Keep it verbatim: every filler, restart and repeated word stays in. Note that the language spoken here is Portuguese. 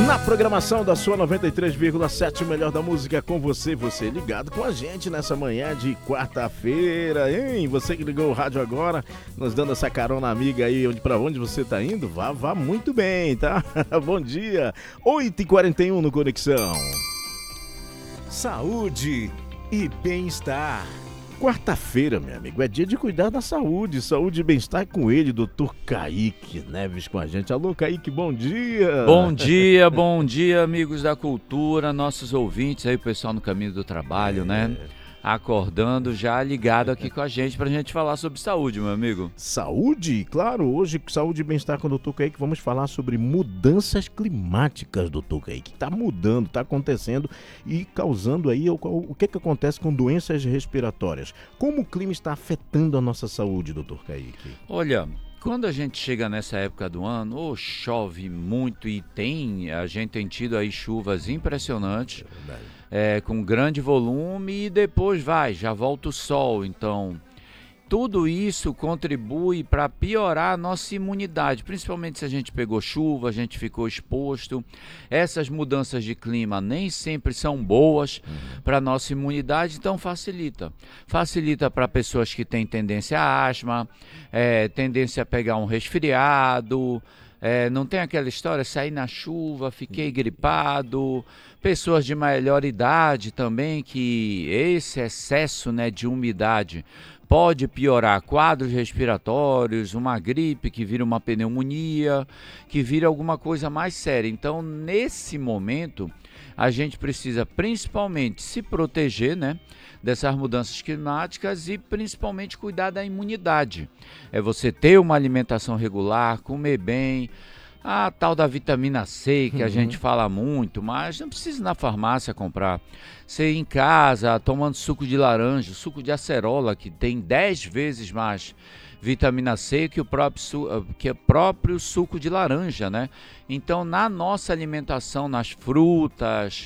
Na programação da sua noventa e três vírgula sete, o melhor da música com você, você ligado com a gente nessa manhã de quarta-feira, hein? Você que ligou o rádio agora, nos dando essa carona amiga aí, onde, pra onde você tá indo, vá, vá muito bem, tá? Bom dia, oito e quarenta e um no Conexão. Saúde e bem-estar. Quarta-feira, meu amigo, é dia de cuidar da saúde, saúde e bem-estar com ele, doutor Kaique Neves com a gente. Alô, Kaique, bom dia! Bom dia, bom dia, amigos da cultura, nossos ouvintes aí, o pessoal no caminho do trabalho, é. né? Acordando, já ligado aqui com a gente pra gente falar sobre saúde, meu amigo. Saúde? Claro, hoje, saúde e bem-estar com o doutor Kaique, vamos falar sobre mudanças climáticas, doutor Kaique. Tá mudando, tá acontecendo e causando aí o, o que que acontece com doenças respiratórias. Como o clima está afetando a nossa saúde, doutor Kaique? Olha, quando a gente chega nessa época do ano, oh, chove muito e tem, a gente tem tido aí chuvas impressionantes, é, com grande volume e depois vai, já volta o sol, então tudo isso contribui para piorar a nossa imunidade, principalmente se a gente pegou chuva, a gente ficou exposto. Essas mudanças de clima nem sempre são boas para a nossa imunidade, então facilita. Facilita para pessoas que têm tendência a asma, é, tendência a pegar um resfriado, é, não tem aquela história, saí na chuva, fiquei gripado. Pessoas de maior idade também, que esse excesso, né, de umidade pode piorar quadros respiratórios, uma gripe que vira uma pneumonia, que vira alguma coisa mais séria. Então, nesse momento, a gente precisa principalmente se proteger, né, dessas mudanças climáticas e principalmente cuidar da imunidade. É você ter uma alimentação regular, comer bem, a tal da vitamina C, que a uhum. gente fala muito, mas não precisa ir na farmácia comprar. Você ir em casa, tomando suco de laranja, suco de acerola, que tem dez vezes mais vitamina C que o próprio, que o próprio suco de laranja, né? Então, na nossa alimentação, nas frutas,